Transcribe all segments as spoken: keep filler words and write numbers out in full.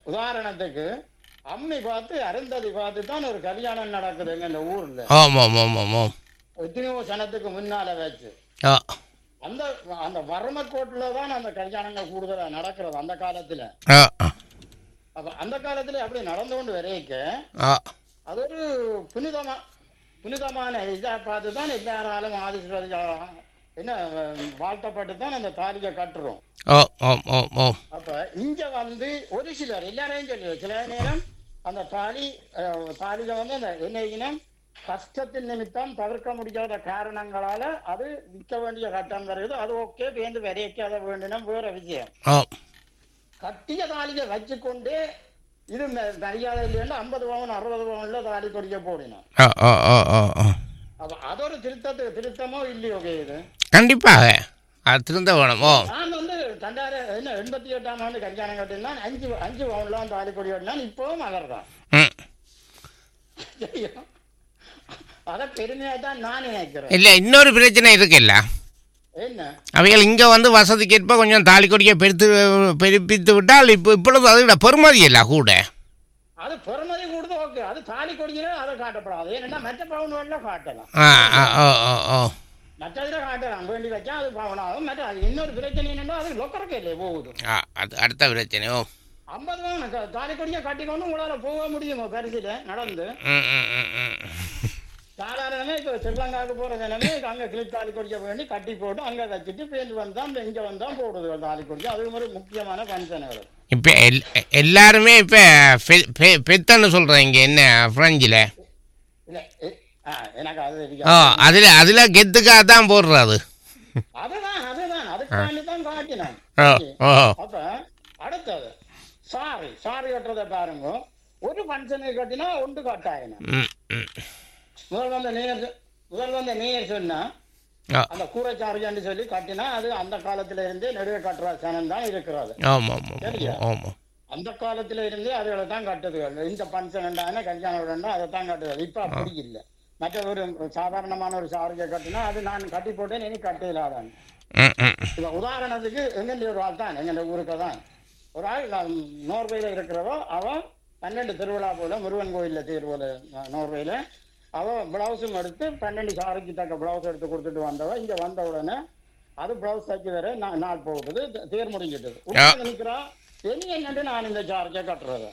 உதாரணத்துக்கு அம்மி பார்த்து அருந்ததி பார்த்து தான் ஒரு கல்யாணம் நடக்குதுங்க இந்த ஊர்ல. ஆமாம் ஆமாம் ஆமாம். எத்தனையோ சனத்துக்கு முன்னால வச்சு ஆ அந்த அந்த வறுமக்கோட்டில் தான் அந்த கல்யாணங்கள் கூடுதலாக நடக்கிறது அந்த காலத்துல. ஆ அப்ப அந்த காலத்துல அப்படி நடந்து கொண்டு வரைக்க ஆ அது ஒரு புனிதமா புனிதமான இதை பார்த்து தான் எல்லாராலும் ஆதிஸ்வரி என்ன வாழ்த்தப்பட்டு தான் அந்த தாலியை கட்டுறோம். ஓ ஓ ஓ ஓ அப்ப இங்க வந்து ஒரு சிலர் எல்லாரையும் சொல்லி சில நேரம் அந்த தாலி தாலியை வந்து அந்த என்ன இனம் கஷ்டத்தின் நிமித்தம் தவிர்க்க முடியாத காரணங்களால அது விற்க வேண்டிய கட்டம் வருது. அது ஓகே பேருந்து விரைக்காத வேண்டின வேற விஷயம். கட்டிய தாலியை வச்சுக்கொண்டு இது மரியாதை இல்லைன்னா ஐம்பது பவன் அறுபது பவன்ல தாலி கொடிக்க போடணும். அப்ப அது ஒரு திருத்தத்துக்கு திருத்தமோ இல்லையோ இது கண்டிப்பாக அது திருந்த வேணும். நான் வந்து ரெண்டாயிரம் என்ன எண்பத்தி எட்டாம் ஆண்டு கல்யாணம் கட்டினா அஞ்சு அஞ்சு பவுன்லாம் தாலி கொடி கட்டினா இப்பவும் மலர்தான். அத பெருமையா தான் நான் நினைக்கிறேன். இல்ல இன்னொரு பிரச்சனை இருக்குல்ல, என்ன அவைகள் இங்க வந்து வசதிக்கேற்ப கொஞ்சம் தாலி கொடியை பெருத்து பெருப்பித்து விட்டால் இப்போ இப்பொழுது அதோட பெருமதி இல்லை கூட. அது பெருமதி கூடுது ஓகே, அது தாலி கொடியில அதை காட்டப்படாது. ஏன்னா மற்ற பவுன்ல காட்டலாம், மற்றதுல காட்டலாம் வேண்டி வச்சா அது பவுனாகும். மற்ற அது இன்னொரு பிரச்சனை என்னன்னா அது லொக்கரக்கே இல்லையே போகுது. அது அடுத்த பிரச்சனை. ஓ ஐம்பது பவுன் தாலி கொடியை கட்டிக்கொண்டு உங்களால போக முடியுமோ பரிசுல நடந்து? சாதாரணமே இப்போ ஸ்ரீலங்காவுக்கு போறது எல்லாமே அங்கே கிளிப் தாலி கொடிக்க வேண்டி கட்டி போட்டு அங்கே வச்சுட்டு பேருந்து வந்தான் இங்கே வந்தான் போடுது தாலி கொடிக்க. அது ஒரு முக்கியமான ஃபங்க்ஷன். இப்போ எல் எல்லாருமே இப்போ பெத்தன்னு சொல்கிறேன் இங்கே என்ன ஃப்ரெஞ்சில் இல்லை எனக்கு அது ஓ அதில் அதில் கெத்துக்காக தான் போடுறது. அதுதான் அதுதான் அதுக்காண்டி தான் காட்டினேன். அப்போ அடுத்தது சாரி சாரி கட்டுறதை பாருங்க. ஒரு ஃபங்க்ஷனுக்கு கட்டினா ஒன்று காட்டாயினம். முதல் வந்த நேர் முதல் வந்த நேர் சொன்னா அந்த கூரைச்சாரியான்னு சொல்லி கட்டினா அது அந்த காலத்துல இருந்தே நடுவே கட்டுற சனம் தான் இருக்கிறது. அந்த காலத்துல இருந்தே அதுகளை தான் கட்டுதுகள். இந்த பஞ்சன் என்ன கல்யாணம் விடா அதை தான் கட்டுது. இப்ப அப்படி இல்லை. மற்ற ஒரு சாதாரணமான ஒரு சாரியை கட்டினா அது நான் கட்டி போட்டேன் இனி கட்டிலாதான். இப்ப உதாரணத்துக்கு எங்க ஒரு ஆள் தான் எங்க ஊருக்கு தான் ஒரு ஆள் நோர்வேல இருக்கிறவோ அவன் பன்னெண்டு திருவிழா போல முருகன் கோயில்ல தேர் போல நோர்வேல அவன் பிளவுஸும் எடுத்து பன்னெண்டு சாரிக்கு தக்க பிளவுஸ் எடுத்து கொடுத்துட்டு வந்தவ. இங்க வந்த உடனே அது பிளவுஸ் தைச்சு வேற நாள் போகுது, தேர் முடிஞ்சிட்டது. உட்கார்ந்து நிக்கிறா இனி என்னட்டு நான் இந்த சார்ஜை கட்டுறது.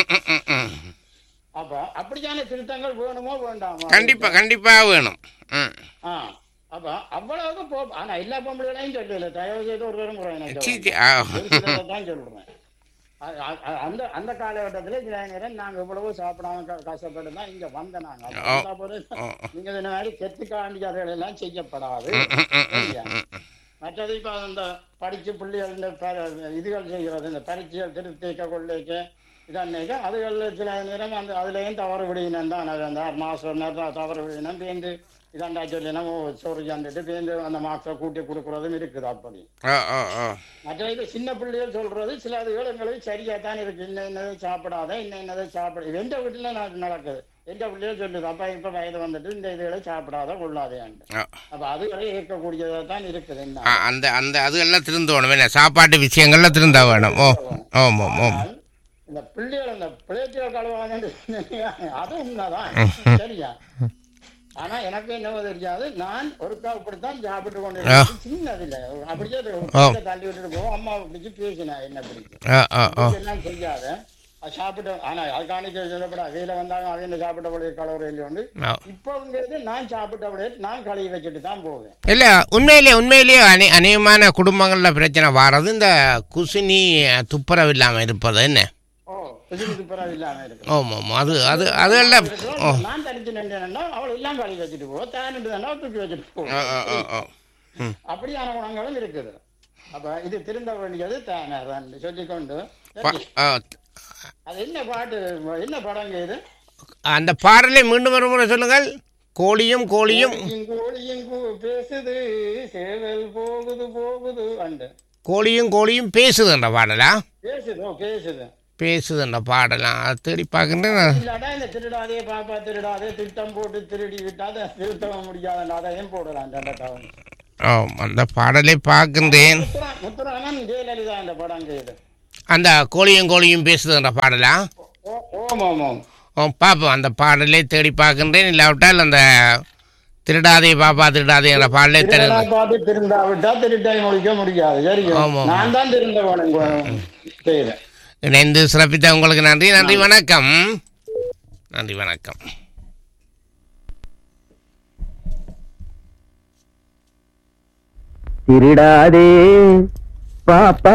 அப்ப அப்படியான திருத்தங்கள் வேணுமோ வேண்டாமா? கண்டிப்பா கண்டிப்பா வேணும். ஆஹ் அப்ப அவ்வளவுக்கு போ. ஆனா எல்லா பொம்பளைகளையும் சொல்லல, தயவு செய்து ஒரு தரம் முறை தான் சொல்றேன். அந்த அந்த காலகட்டத்துல சில நேரம் நாங்க இவ்வளவு சாப்பிடாம கஷ்டப்பட்டு தான் இங்க வந்த. நாங்க நீங்க இந்த மாதிரி செத்துக்காண்டிகள் எல்லாம் செய்யப்படாது. மற்றது இப்ப அந்த படிச்சு பிள்ளைகள் இந்த இதுகள் செய்கிறது, இந்த பரீட்சைகள் திருத்திக்க கொள்ளைக்க இதன்னைக்க அதுகள் சில நேரம் அந்த அதுலயும் தவறு விடுவினம் தான். அந்த மாசம் நேரம் தவறு விடுவினம் பேருந்து இதாண்டா சொல்லினா சோறு சாந்துட்டு பேருந்து அந்த மாசம் கூட்டி கொடுக்கறதும் இருக்குது. அப்படி மற்ற இது சின்ன பிள்ளைகள் சொல்றது சில இதுகள் எங்களுக்கு சரியா தான் இருக்கு. இன்ன என்னதை சாப்பிடாத இன்ன என்னதை சாப்பிட எந்த வீட்டுல நடக்குது. எந்த பிள்ளைகள் சொல்லுது அப்பா இப்ப வயது வந்துட்டு இந்த இதுகளை சாப்பிடாத கொள்ளாதேண்டு. அப்ப அதுகளை ஏற்கக்கூடியதா தான் இருக்குது. அந்த அந்த அது எல்லாம் திருந்த வேணும், சாப்பாட்டு விஷயங்கள்ல திருந்த வேணும். இந்த பிள்ளைகள் இந்த பிள்ளைகள் கழுவாங்க அது உண்மைதான் சரியா. ஆனா எனக்கு என்னவோ தெரியாது, நான் ஒருக்கா இப்படித்தான் சாப்பிட்டு கொண்டு சின்னதில்ல அப்படியே தள்ளி விட்டுட்டு போவோம். அம்மா பிடிச்சி பேசினேன் என்ன பிடிக்கும் எல்லாம் செய்யாத சாப்பிட்டு. ஆனா அதுக்காண்டி சொல்லப்படா வெயில வந்தாங்க அது என்ன சாப்பிட்டபடியே கலவரம் இல்லை உண்டு. இப்போங்கிறது நான் சாப்பிட்டபடியே நான் கழுவி வச்சுட்டு தான் போவேன். இல்ல உண்மையிலேயே உண்மையிலேயே அநே அநேகமான குடும்பங்கள்ல பிரச்சனை வர்றது இந்த குசினி துப்புரவு இல்லாம இருப்பது. என்ன அது அது அதெல்லாம் நான் தனிச்சு நின்றேன்னா அவள் எல்லாம் கழுவி வச்சுட்டு போ, தேனிட்டு தூக்கி வச்சுட்டு போ. அப்படியான குணங்களும் இருக்குது. அப்ப இது திருந்த வேண்டியது தேனை சொல்லிக்கொண்டு அது என்ன பாட்டு என்ன படங்க இது? அந்த பாடலை மீண்டும் ஒரு முறை சொல்லுங்கள். கோழியும் கோழியும் கோழியும் பேசுது சேவல் போகுது போகுது அண்டு கோழியும் கோழியும் பேசுதுன்ற பாடலா? பேசுதோ பேசுது பேசுதுன்ற பாடலாம் தேடி பார்க்கின்றேன். இந்த திருடாதே பாப்பா திருடாதே திட்டம் போட்டு திருடி விட்டாத திருத்த முடியாத அதையும் போடலாம். ஓ அந்த பாடலை பார்க்கின்றேன். முத்துராமன் ஜெயலலிதா அந்த படம் செய்து அந்த கோழியும் கோழியும் பேசுதுன்ற பாடலா? ஓம் ஓம் ஓம். ஓ பார்ப்போம், அந்த பாடலே தேடி பார்க்கின்றேன். இல்லாவிட்டால் அந்த திருடாதே பாப்பா திருடாதேங்கிற பாடலே தெரியும். பார்த்து திருந்தாவிட்டா திருட்டை முடிக்க முடியாது. சரி, நான் தான் திருந்த செய்கிறேன். இணைந்து சிறப்பித்த உங்களுக்கு நன்றி. நன்றி, வணக்கம். நன்றி, வணக்கம். திருடாதே பாப்பா